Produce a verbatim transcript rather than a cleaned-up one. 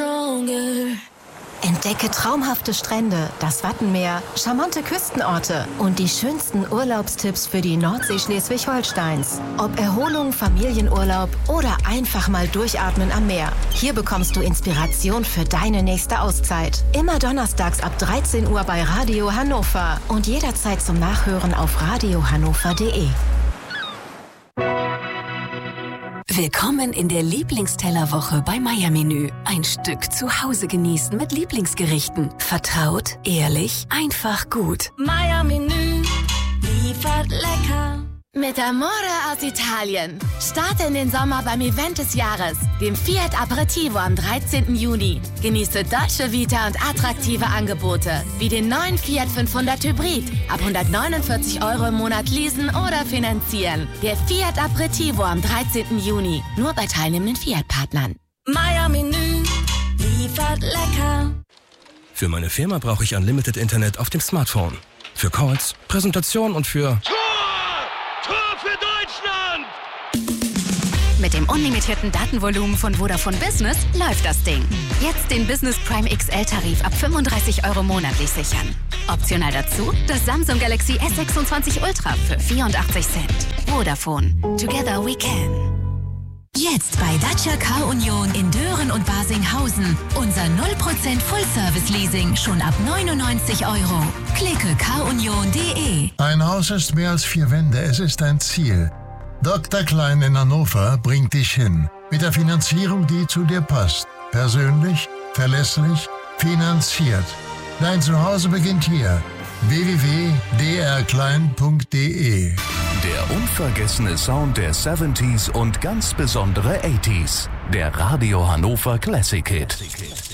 stronger. Entdecke traumhafte Strände, das Wattenmeer, charmante Küstenorte und die schönsten Urlaubstipps für die Nordsee Schleswig-Holsteins. Ob Erholung, Familienurlaub oder einfach mal durchatmen am Meer. Hier bekommst du Inspiration für deine nächste Auszeit. Immer donnerstags ab dreizehn Uhr bei Radio Hannover und jederzeit zum Nachhören auf radio hannover punkt de. Willkommen in der Lieblingstellerwoche bei Meier-Menü. Ein Stück zu Hause genießen mit Lieblingsgerichten. Vertraut, ehrlich, einfach gut. Meier-Menü liefert lecker. Mit Amore aus Italien. Starte in den Sommer beim Event des Jahres, dem Fiat Aperitivo am dreizehnten Juni. Genieße Dolce Vita und attraktive Angebote, wie den neuen Fiat fünfhundert Hybrid. Ab hundertneunundvierzig Euro im Monat leasen oder finanzieren. Der Fiat Aperitivo am dreizehnten Juni. Nur bei teilnehmenden Fiat-Partnern. Meier-Menü liefert lecker. Für meine Firma brauche ich Unlimited Internet auf dem Smartphone. Für Calls, Präsentation und für... Mit dem unlimitierten Datenvolumen von Vodafone Business läuft das Ding. Jetzt den Business Prime X L-Tarif ab fünfunddreißig Euro monatlich sichern. Optional dazu das Samsung Galaxy S sechsundzwanzig Ultra für vierundachtzig Cent. Vodafone. Together we can. Jetzt bei Dacia Car Union in Dören und Barsinghausen. Unser null Prozent Full-Service-Leasing schon ab neunundneunzig Euro. Klicke car union punkt de. Ein Haus ist mehr als vier Wände, es ist ein Ziel. Doktor Klein in Hannover bringt dich hin. Mit der Finanzierung, die zu dir passt. Persönlich, verlässlich, finanziert. Dein Zuhause beginnt hier. w w w punkt d r klein punkt de. Der unvergessene Sound der siebziger und ganz besondere achtziger. Der Radio Hannover Classic Hit.